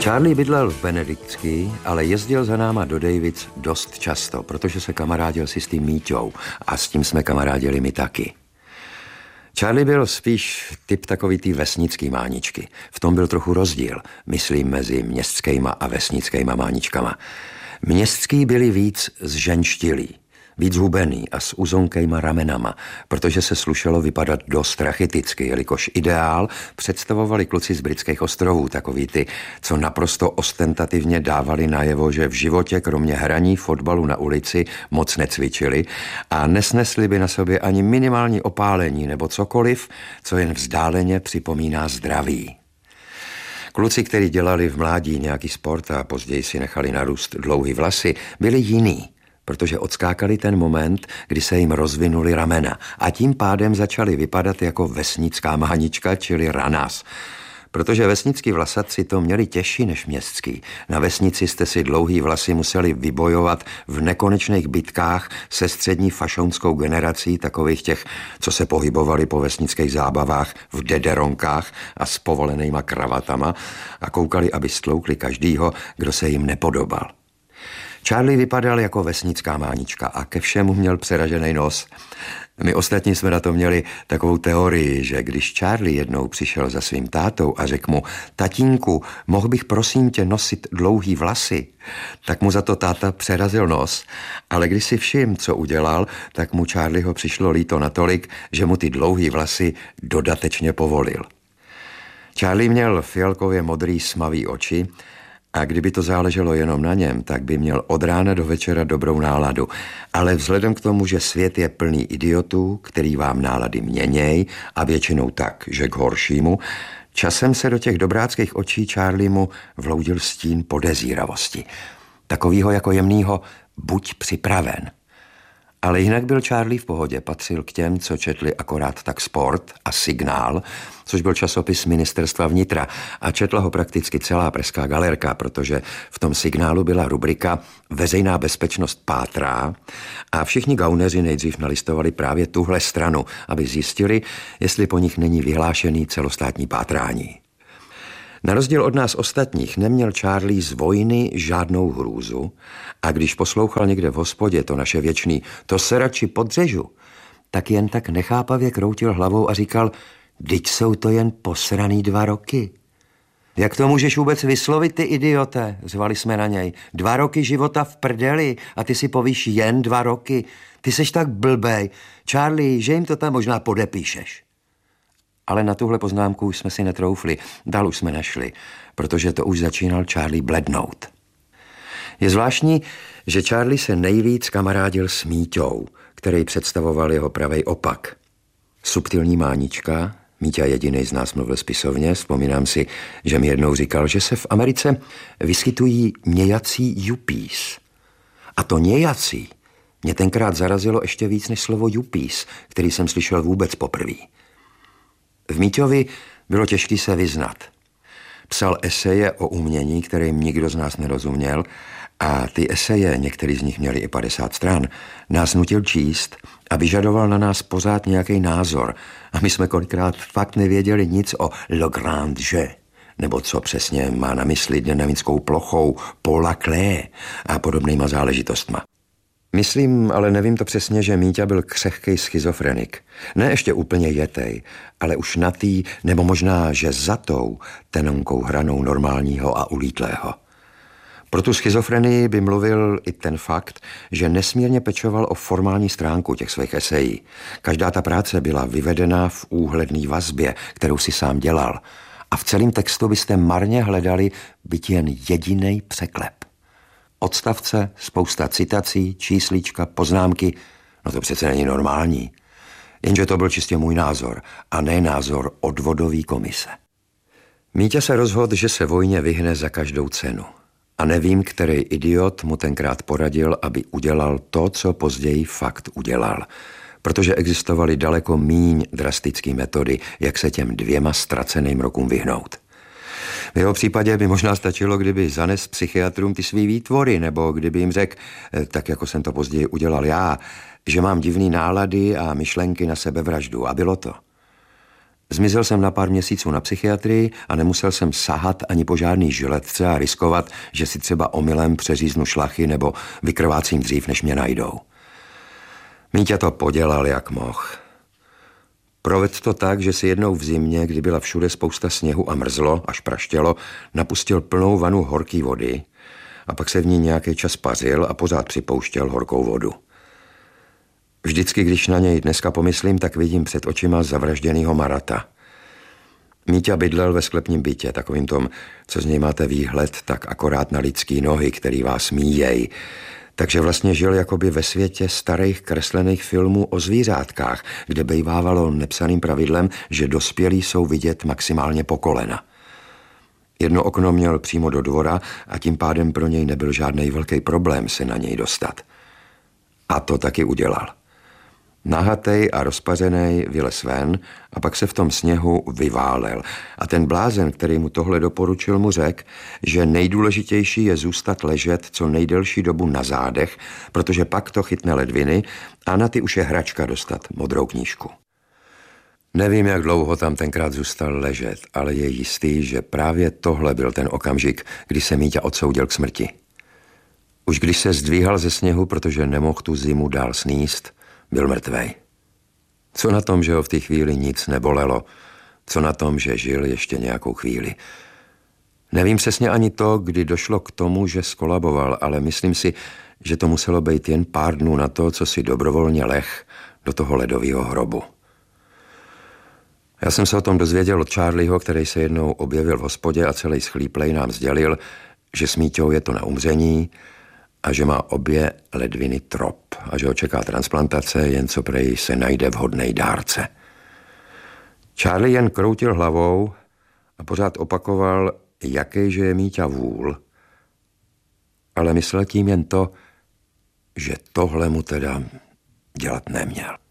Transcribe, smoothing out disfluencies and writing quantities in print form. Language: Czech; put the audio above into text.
Charlie bydlel v Benediktský, ale jezdil za náma do Davids dost často, protože se kamarádil si s tím Míťou a s tím jsme kamarádili my taky. Charlie byl spíš typ takový tý vesnický máničky. V tom byl trochu rozdíl, myslím, mezi městskýma a vesnickýma máničkama. Městský byli víc zženštilí, víc hubený a s uzonkejma ramenama, protože se slušelo vypadat dost rachiticky, jelikož ideál představovali kluci z Britských ostrovů, takový ty, co naprosto ostentativně dávali najevo, že v životě kromě hraní fotbalu na ulici moc necvičili a nesnesli by na sobě ani minimální opálení nebo cokoliv, co jen vzdáleně připomíná zdraví. Kluci, kteří dělali v mládí nějaký sport a později si nechali narůst dlouhý vlasy, byli jiný, protože odskákali ten moment, kdy se jim rozvinuli ramena a tím pádem začali vypadat jako vesnická mánička, čili ranas. Protože vesnický vlasatci to měli těžší než městský. Na vesnici jste si dlouhý vlasy museli vybojovat v nekonečných bitkách se střední fašounskou generací takových těch, co se pohybovali po vesnických zábavách v dederonkách a s povolenýma kravatama a koukali, aby stloukli každýho, kdo se jim nepodobal. Charlie vypadal jako vesnická mánička a ke všemu měl přeražený nos. My ostatní jsme na to měli takovou teorii, že když Charlie jednou přišel za svým tátou a řekl mu: tatínku, mohl bych prosím tě nosit dlouhý vlasy, tak mu za to táta přerazil nos, ale když si všim, co udělal, tak mu Charlieho přišlo líto natolik, že mu ty dlouhý vlasy dodatečně povolil. Charlie měl fialkově modrý smavý oči, a kdyby to záleželo jenom na něm, tak by měl od rána do večera dobrou náladu. Ale vzhledem k tomu, že svět je plný idiotů, který vám nálady měněj a většinou tak, že k horšímu, časem se do těch dobráckých očí Charliemu vloudil stín podezíravosti. Takovýho jako jemnýho buď připraven. Ale jinak byl Charlie v pohodě, patřil k těm, co četli akorát tak Sport a Signál, což byl časopis ministerstva vnitra a četla ho prakticky celá pražská galerka, protože v tom Signálu byla rubrika Veřejná bezpečnost pátrá a všichni gauneři nejdřív nalistovali právě tuhle stranu, aby zjistili, jestli po nich není vyhlášený celostátní pátrání. Na rozdíl od nás ostatních neměl Charlie z vojny žádnou hrůzu a když poslouchal někde v hospodě to naše věčný "to se radši podřežu", tak jen tak nechápavě kroutil hlavou a říkal: "Vždyť jsou to jen posraný 2 roky." "Jak to můžeš vůbec vyslovit, ty idiote?" řvali jsme na něj. 2 roky života v prdeli a ty si povíš jen 2 roky. Ty seš tak blbej. Charlie, že jim to tam možná podepíšeš. Ale na tuhle poznámku už jsme si netroufli, dál už jsme nešli, protože to už začínal Charlie blednout. Je zvláštní, že Charlie se nejvíc kamarádil s Míťou, který představoval jeho pravej opak. Subtilní mánička, Míťa jedinej z nás mluvil spisovně, vzpomínám si, že mi jednou říkal, že se v Americe vyskytují nějací yuppies. A to nějací mě tenkrát zarazilo ještě víc než slovo yuppies, který jsem slyšel vůbec poprvé. V Míťovi bylo těžké se vyznat. Psal eseje o umění, kterým nikdo z nás nerozuměl, a ty eseje, některý z nich měli i 50 stran, nás nutil číst a vyžadoval na nás pořád nějaký názor. A my jsme kolikrát fakt nevěděli nic o Le Grand Jeu, nebo co přesně má na mysli dynamickou plochou Paula Klee a podobnýma záležitostma. Myslím, ale nevím to přesně, že Míťa byl křehkej schizofrenik. Ne ještě úplně jetej, ale už natý, nebo možná, že za tou tenonkou hranou normálního a ulítlého. Pro tu schizofrenii by mluvil i ten fakt, že nesmírně pečoval o formální stránku těch svých esejí. Každá ta práce byla vyvedena v úhledný vazbě, kterou si sám dělal. A v celém textu byste marně hledali byť jen jedinej překlep. Odstavce, spousta citací, číslíčka, poznámky, no to přece není normální. Jenže to byl čistě můj názor a ne názor odvodové komise. Míťa se rozhodl, že se vojně vyhne za každou cenu. A nevím, který idiot mu tenkrát poradil, aby udělal to, co později fakt udělal. Protože existovaly daleko míň drastické metody, jak se těm 2 ztraceným rokům vyhnout. V jeho případě by možná stačilo, kdyby zanes psychiatrům ty svý výtvory, nebo kdyby jim řekl, tak jako jsem to později udělal já, že mám divný nálady a myšlenky na sebevraždu, a bylo to. Zmizel jsem na pár měsíců na psychiatrii a nemusel jsem sahat ani po žádný žiletce a riskovat, že si třeba omylem přeříznu šlachy nebo vykrvácím dřív, než mě najdou. Míťa to podělal, jak mohl. Provedl to tak, že si jednou v zimě, kdy byla všude spousta sněhu a mrzlo, až praštělo, napustil plnou vanu horký vody a pak se v ní nějaký čas pařil a pořád připouštěl horkou vodu. Vždycky, když na něj dneska pomyslím, tak vidím před očima zavražděnýho Marata. Míťa bydlel ve sklepním bytě, takovým tom, co z něj máte výhled, tak akorát na lidský nohy, který vás míjej. Takže vlastně žil jakoby ve světě starých kreslených filmů o zvířátkách, kde bejvávalo nepsaným pravidlem, že dospělí jsou vidět maximálně po kolena. Jedno okno měl přímo do dvora a tím pádem pro něj nebyl žádný velký problém se na něj dostat. A to taky udělal. Nahatej a rozpařenej vylez ven a pak se v tom sněhu vyválel. A ten blázen, který mu tohle doporučil, mu řekl, že nejdůležitější je zůstat ležet co nejdelší dobu na zádech, protože pak to chytne ledviny a na ty už je hračka dostat modrou knížku. Nevím, jak dlouho tam tenkrát zůstal ležet, ale je jistý, že právě tohle byl ten okamžik, kdy se Míťa odsoudil k smrti. Už když se zdvíhal ze sněhu, protože nemohl tu zimu dál sníst, byl mrtvej. Co na tom, že ho v té chvíli nic nebolelo? Co na tom, že žil ještě nějakou chvíli? Nevím přesně ani to, kdy došlo k tomu, že skolaboval, ale myslím si, že to muselo být jen pár dnů na to, co si dobrovolně leh do toho ledového hrobu. Já jsem se o tom dozvěděl od Charlieho, který se jednou objevil v hospodě a celý schlíplej nám sdělil, že s Míťou je to na umření a že má obě ledviny trop a že ho čeká transplantace, jen co prej se najde vhodnej dárce. Charlie jen kroutil hlavou a pořád opakoval, jaký že je Míťa vůl, ale myslel tím jen to, že tohle mu teda dělat neměl.